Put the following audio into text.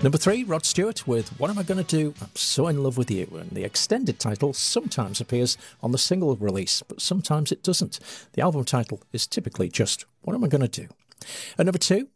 Number 3, Rod Stewart with What Am I Gonna Do? I'm So In Love With You. And the extended title sometimes appears on the single release, but sometimes it doesn't. The album title is typically just What Am I Gonna Do? At number 2,